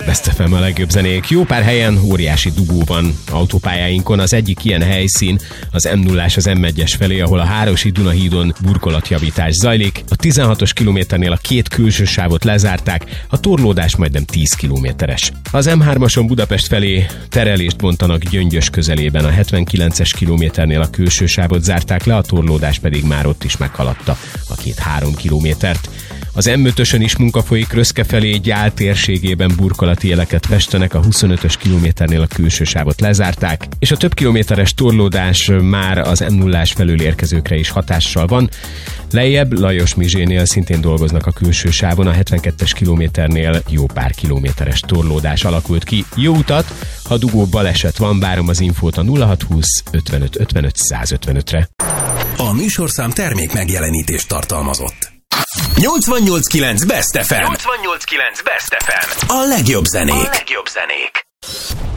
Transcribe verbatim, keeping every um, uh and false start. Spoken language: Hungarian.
Best ef em a legjobb zenék. Jó pár helyen óriási dugó van autópályáinkon. Az egyik ilyen helyszín az em nullás az em egyes felé, ahol a Hárosi Dunahídon burkolatjavítás zajlik. A tizenhatos kilométernél a két külső sávot lezárták, a torlódás majdnem tíz kilométeres. Az em hármason Budapest felé terelést bontanak Gyöngyös közelében, a hetvenkilences kilométernél a külső sávot zárták le, a torlódás pedig már ott is meghaladta a két-három kilométert. Az em ötösön is munka folyik Röszke felé, Gyál térségében burkolati jeleket festenek, a huszonötös kilométernél a külső sávot lezárták, és a több kilométeres torlódás már az em nullás felől érkezőkre is hatással van. Lejjebb Lajos Mizsénél szintén dolgoznak a külső sávon, a hetvenkettes kilométernél jó pár kilométeres torlódás alakult ki. Jó utat, ha dugó baleset van, várom az infót a nulla hatszázhúsz ötvenöt ötvenöt százötvenötre. A műsorszám termék megjelenítést tartalmazott. nyolcvannyolc kilenc Best ef em. nyolcvannyolc kilenc Best ef em. A legjobb zenék. A legjobb zenék.